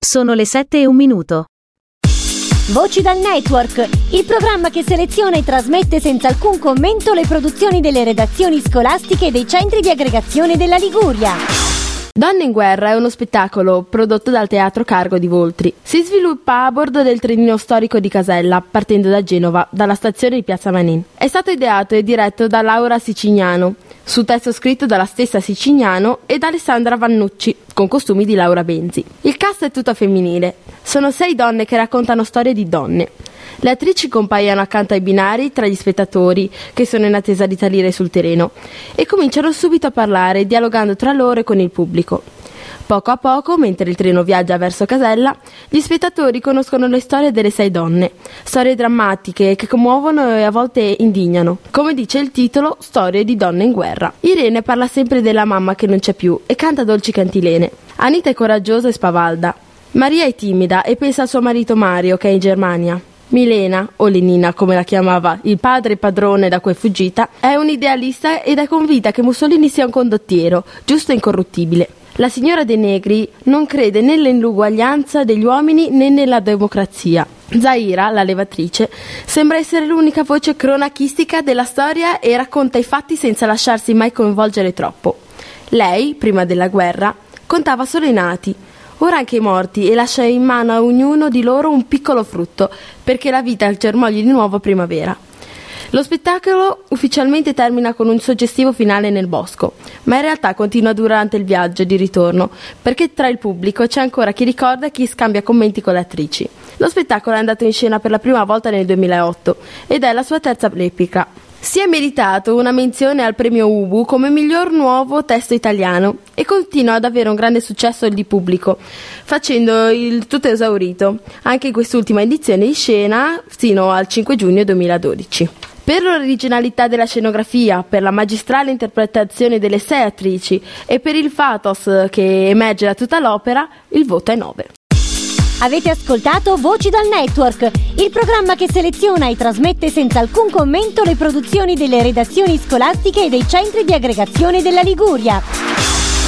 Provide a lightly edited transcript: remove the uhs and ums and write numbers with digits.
Sono le 7:01. Voci dal Network, il programma che seleziona e trasmette senza alcun commento le produzioni delle redazioni scolastiche e dei centri di aggregazione della Liguria. Donne in guerra è uno spettacolo prodotto dal Teatro Cargo di Voltri. Si sviluppa a bordo del trenino storico di Casella, partendo da Genova, dalla stazione di Piazza Manin. È stato ideato e diretto da Laura Sicignano, su testo scritto dalla stessa Sicignano e da Alessandra Vannucci, con costumi di Laura Benzi. Il cast è tutto femminile. Sono 6 donne che raccontano storie di donne. Le attrici compaiono accanto ai binari tra gli spettatori che sono in attesa di salire sul terreno e cominciano subito a parlare, dialogando tra loro e con il pubblico. Poco a poco, mentre il treno viaggia verso Casella, gli spettatori conoscono le storie delle 6 donne, storie drammatiche che commuovono e a volte indignano. Come dice il titolo, storie di donne in guerra. Irene parla sempre della mamma che non c'è più e canta dolci cantilene. Anita è coraggiosa e spavalda. Maria è timida e pensa al suo marito Mario che è in Germania. Milena, o Lenina come la chiamava il padre padrone da cui è fuggita, è un'idealista ed è convinta che Mussolini sia un condottiero, giusto e incorruttibile. La signora De Negri non crede né nell'uguaglianza degli uomini né nella democrazia. Zaira, la levatrice, sembra essere l'unica voce cronachistica della storia e racconta i fatti senza lasciarsi mai coinvolgere troppo. Lei, prima della guerra, contava solo i nati, ora anche i morti, e lascia in mano a ognuno di loro un piccolo frutto, perché la vita germogli di nuovo a primavera. Lo spettacolo ufficialmente termina con un suggestivo finale nel bosco, ma in realtà continua durante il viaggio di ritorno, perché tra il pubblico c'è ancora chi ricorda e chi scambia commenti con le attrici. Lo spettacolo è andato in scena per la prima volta nel 2008 ed è la sua terza replica. Si è meritato una menzione al premio Ubu come miglior nuovo testo italiano e continua ad avere un grande successo di pubblico, facendo il tutto esaurito, anche in quest'ultima edizione in scena fino al 5 giugno 2012. Per l'originalità della scenografia, per la magistrale interpretazione delle 6 attrici e per il pathos che emerge da tutta l'opera, il voto è 9. Avete ascoltato Voci dal Network, il programma che seleziona e trasmette senza alcun commento le produzioni delle redazioni scolastiche e dei centri di aggregazione della Liguria.